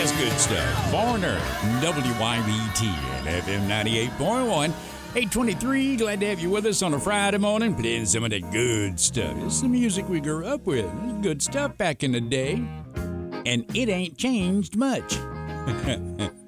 That's good stuff. Foreigner, WYBT and FM 98.1. 823, glad to have you with us on a Friday morning, playing some of that good stuff. It's the music we grew up with. It's good stuff back in the day, and it ain't changed much.